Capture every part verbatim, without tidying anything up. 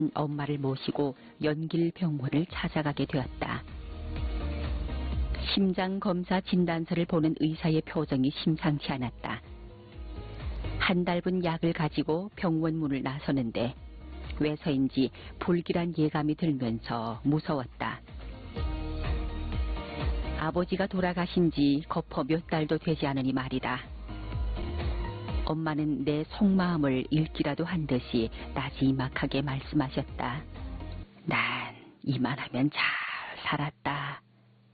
엄마를 모시고 연길병원을 찾아가게 되었다. 심장검사 진단서를 보는 의사의 표정이 심상치 않았다. 한 달분 약을 가지고 병원 문을 나서는데 왜서인지 불길한 예감이 들면서 무서웠다. 아버지가 돌아가신 지 거퍼 몇 달도 되지 않으니 말이다. 엄마는 내 속마음을 읽기라도 한 듯이 나지막하게 말씀하셨다. 난 이만하면 잘 살았다.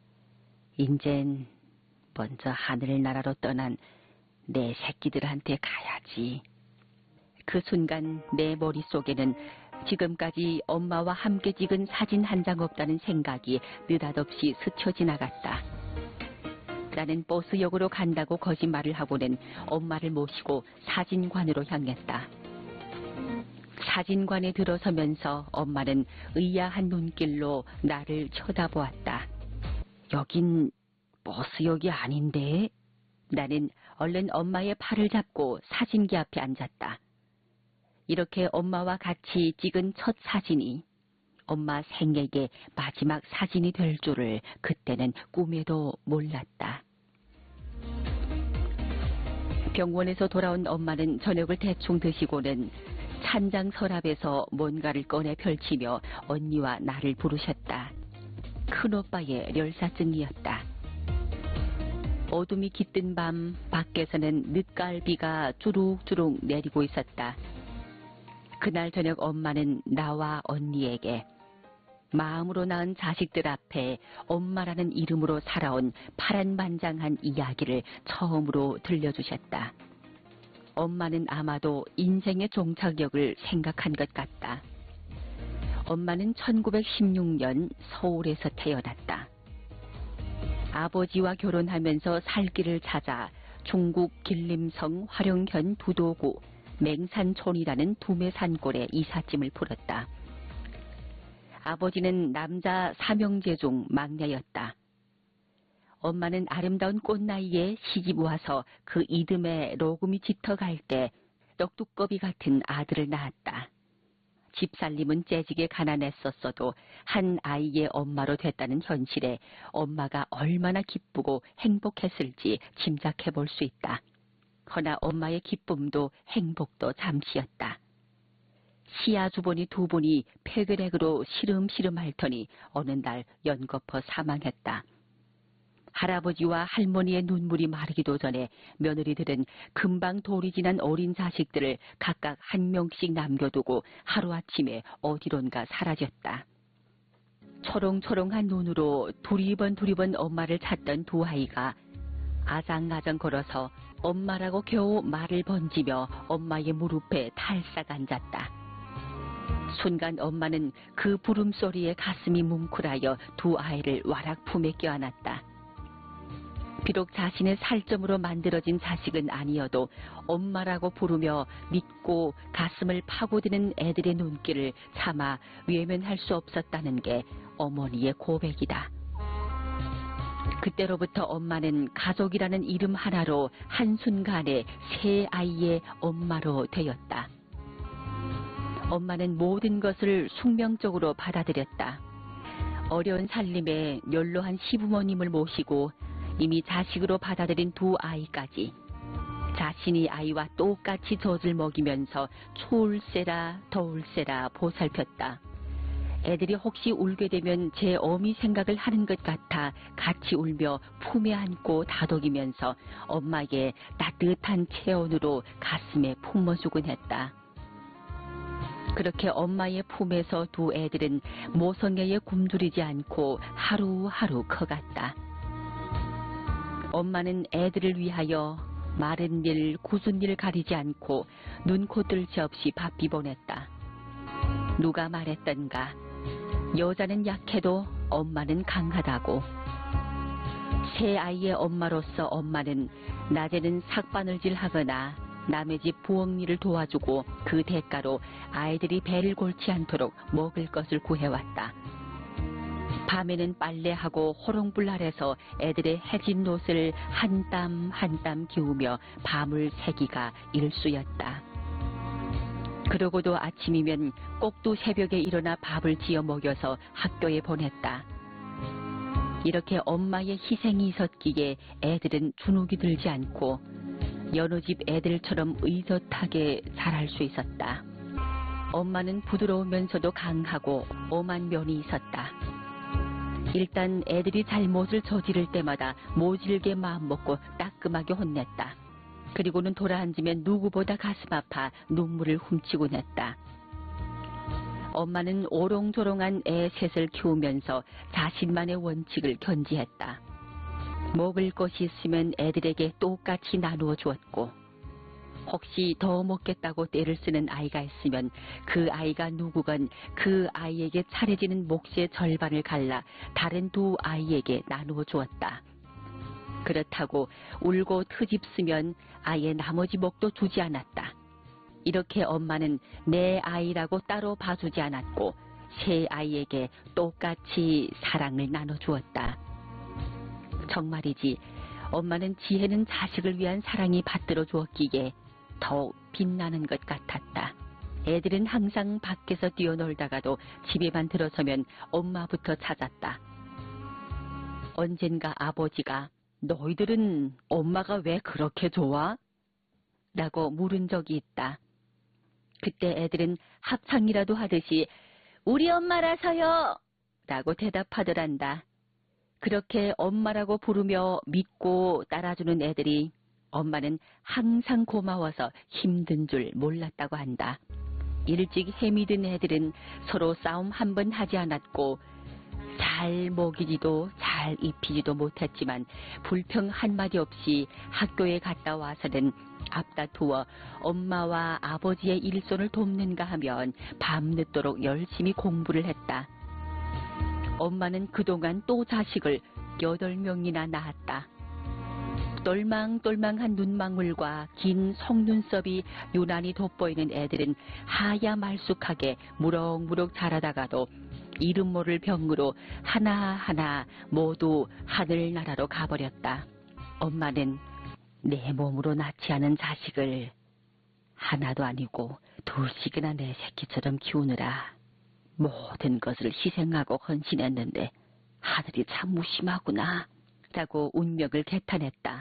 인젠 먼저 하늘나라로 떠난 내 새끼들한테 가야지. 그 순간 내 머릿속에는 지금까지 엄마와 함께 찍은 사진 한 장 없다는 생각이 느닷없이 스쳐 지나갔다. 나는 버스역으로 간다고 거짓말을 하고는 엄마를 모시고 사진관으로 향했다. 사진관에 들어서면서 엄마는 의아한 눈길로 나를 쳐다보았다. 여긴 버스역이 아닌데? 나는 얼른 엄마의 팔을 잡고 사진기 앞에 앉았다. 이렇게 엄마와 같이 찍은 첫 사진이 엄마 생애의 마지막 사진이 될 줄을 그때는 꿈에도 몰랐다. 병원에서 돌아온 엄마는 저녁을 대충 드시고는 찬장 서랍에서 뭔가를 꺼내 펼치며 언니와 나를 부르셨다. 큰오빠의 렬사증이었다. 어둠이 깃든 밤 밖에서는 늦가을 비가 주룩주룩 내리고 있었다. 그날 저녁 엄마는 나와 언니에게 마음으로 낳은 자식들 앞에 엄마라는 이름으로 살아온 파란만장한 이야기를 처음으로 들려주셨다. 엄마는 아마도 인생의 종착역을 생각한 것 같다. 엄마는 천구백십육 년 서울에서 태어났다. 아버지와 결혼하면서 살 길을 찾아 중국 길림성 화룡현 두도구 맹산촌이라는 두메 산골에 이삿짐을 풀었다. 아버지는 남자 삼형제 중 막내였다. 엄마는 아름다운 꽃나이에 시집 와서 그 이듬해 로금이 짙어갈 때 떡두꺼비 같은 아들을 낳았다. 집살림은 째지게 가난했었어도 한 아이의 엄마로 됐다는 현실에 엄마가 얼마나 기쁘고 행복했을지 짐작해 볼 수 있다. 허나 엄마의 기쁨도 행복도 잠시였다. 시아주번이 두 분이 폐결핵으로 시름시름 앓더니 어느 날 연거퍼 사망했다. 할아버지와 할머니의 눈물이 마르기도 전에 며느리들은 금방 돌이 지난 어린 자식들을 각각 한 명씩 남겨두고 하루아침에 어디론가 사라졌다. 초롱초롱한 눈으로 두리번 두리번 엄마를 찾던 두 아이가 아장아장 걸어서 엄마라고 겨우 말을 번지며 엄마의 무릎에 탈싹 앉았다. 순간 엄마는 그 부름소리에 가슴이 뭉클하여 두 아이를 와락 품에 껴안았다. 비록 자신의 살점으로 만들어진 자식은 아니어도 엄마라고 부르며 믿고 가슴을 파고드는 애들의 눈길을 차마 외면할 수 없었다는 게 어머니의 고백이다. 그때로부터 엄마는 가족이라는 이름 하나로 한순간에 세 아이의 엄마로 되었다. 엄마는 모든 것을 숙명적으로 받아들였다. 어려운 살림에 연로한 시부모님을 모시고 이미 자식으로 받아들인 두 아이까지 자신이 아이와 똑같이 젖을 먹이면서 추울세라 더울세라 보살폈다. 애들이 혹시 울게 되면 제 어미 생각을 하는 것 같아 같이 울며 품에 안고 다독이면서 엄마의 따뜻한 체온으로 가슴에 품어주곤 했다. 그렇게 엄마의 품에서 두 애들은 모성애에 굶주리지 않고 하루하루 커갔다. 엄마는 애들을 위하여 마른 일, 굳은 일 가리지 않고 눈코 뜰 새 없이 바삐 보냈다. 누가 말했던가 여자는 약해도 엄마는 강하다고. 세 아이의 엄마로서 엄마는 낮에는 삭바늘질하거나 남의 집 부엌일을 도와주고 그 대가로 아이들이 배를 골치 않도록 먹을 것을 구해왔다. 밤에는 빨래하고 호롱불 아래서 애들의 해진 옷을 한 땀 한 땀 기우며 밤을 새기가 일수였다. 그러고도 아침이면 꼭두 새벽에 일어나 밥을 지어 먹여서 학교에 보냈다. 이렇게 엄마의 희생이 있었기에 애들은 주눅이 들지 않고 여느 집 애들처럼 의젓하게 자랄 수 있었다. 엄마는 부드러우면서도 강하고 엄한 면이 있었다. 일단 애들이 잘못을 저지를 때마다 모질게 마음먹고 따끔하게 혼냈다. 그리고는 돌아앉으면 누구보다 가슴 아파 눈물을 훔치곤 했다. 엄마는 오롱조롱한 애 셋을 키우면서 자신만의 원칙을 견지했다. 먹을 것이 있으면 애들에게 똑같이 나누어 주었고, 혹시 더 먹겠다고 떼를 쓰는 아이가 있으면 그 아이가 누구건 그 아이에게 차려지는 몫의 절반을 갈라 다른 두 아이에게 나누어 주었다. 그렇다고 울고 트집 쓰면 아예 나머지 몫도 주지 않았다. 이렇게 엄마는 내 아이라고 따로 봐주지 않았고 세 아이에게 똑같이 사랑을 나눠주었다. 정말이지 엄마는 지혜는 자식을 위한 사랑이 받들어 주었기에 더욱 빛나는 것 같았다. 애들은 항상 밖에서 뛰어놀다가도 집에만 들어서면 엄마부터 찾았다. 언젠가 아버지가 너희들은 엄마가 왜 그렇게 좋아? 라고 물은 적이 있다. 그때 애들은 합창이라도 하듯이 우리 엄마라서요! 라고 대답하더란다. 그렇게 엄마라고 부르며 믿고 따라주는 애들이 엄마는 항상 고마워서 힘든 줄 몰랐다고 한다. 일찍 해미 든 애들은 서로 싸움 한 번 하지 않았고 잘 먹이지도 잘 입히지도 못했지만 불평 한마디 없이 학교에 갔다 와서는 앞다투어 엄마와 아버지의 일손을 돕는가 하면 밤늦도록 열심히 공부를 했다. 엄마는 그동안 또 자식을 여덟 명이나 낳았다. 똘망똘망한 눈망울과 긴 속눈썹이 유난히 돋보이는 애들은 하야 말쑥하게 무럭무럭 자라다가도 이름 모를 병으로 하나하나 모두 하늘나라로 가버렸다. 엄마는 내 몸으로 낳지 않은 자식을 하나도 아니고 둘씩이나 내 새끼처럼 키우느라 모든 것을 희생하고 헌신했는데 하늘이 참 무심하구나 라고 운명을 개탄했다.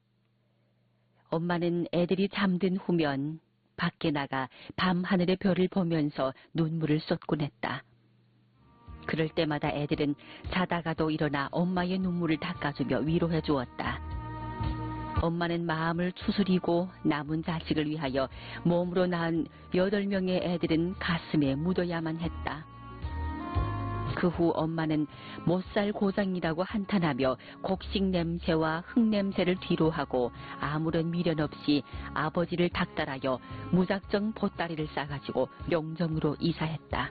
엄마는 애들이 잠든 후면 밖에 나가 밤하늘의 별을 보면서 눈물을 쏟곤 했다. 그럴 때마다 애들은 자다가도 일어나 엄마의 눈물을 닦아주며 위로해 주었다. 엄마는 마음을 추스리고 남은 자식을 위하여 몸으로 낳은 여덟 명의 애들은 가슴에 묻어야만 했다. 그 후 엄마는 못살 고장이라고 한탄하며 곡식 냄새와 흙 냄새를 뒤로하고 아무런 미련 없이 아버지를 닥달하여 무작정 보따리를 싸가지고 용정으로 이사했다.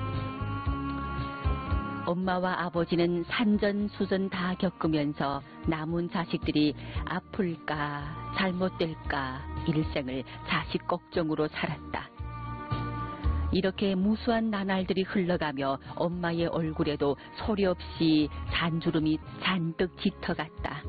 엄마와 아버지는 산전수전 다 겪으면서 남은 자식들이 아플까 잘못될까 일생을 자식 걱정으로 살았다. 이렇게 무수한 나날들이 흘러가며 엄마의 얼굴에도 소리 없이 잔주름이 잔뜩 짙어갔다.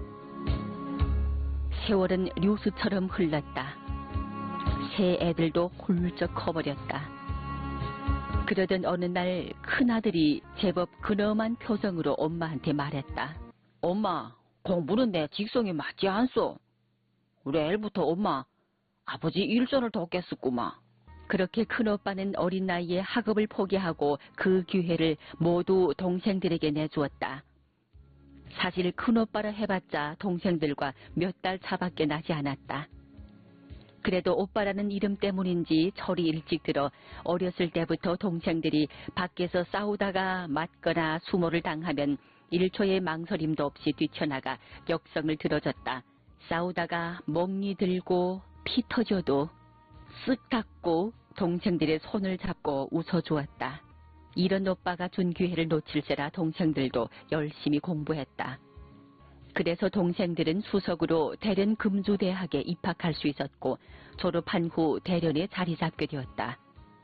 세월은 류수처럼 흘렀다. 새 애들도 훌쩍 커버렸다. 그러던 어느 날 큰아들이 제법 근엄한 표정으로 엄마한테 말했다. 엄마, 공부는 내 직성에 맞지 않소. 내일부터 엄마, 아버지 일손을 돕겠었구만. 그렇게 큰오빠는 어린 나이에 학업을 포기하고 그 기회를 모두 동생들에게 내주었다. 사실 큰오빠라 해봤자 동생들과 몇 달 차밖에 나지 않았다. 그래도 오빠라는 이름 때문인지 철이 일찍 들어 어렸을 때부터 동생들이 밖에서 싸우다가 맞거나 수모를 당하면 일초의 망설임도 없이 뛰쳐나가 역성을 들어줬다. 싸우다가 멍이 들고 피 터져도 쓱 닦고 동생들의 손을 잡고 웃어주었다. 이런 오빠가 준 기회를 놓칠세라 동생들도 열심히 공부했다. 그래서 동생들은 수석으로 대련 금주대학에 입학할 수 있었고 졸업한 후 대련에 자리 잡게 되었다.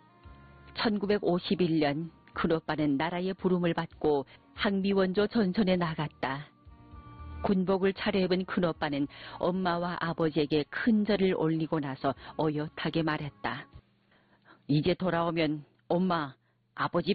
천구백오십일 년 큰오빠는 나라의 부름을 받고 항미원조 전선에 나갔다. 군복을 차려입은 큰오빠는 엄마와 아버지에게 큰 절을 올리고 나서 어엿하게 말했다. 이제 돌아오면 엄마, 아버지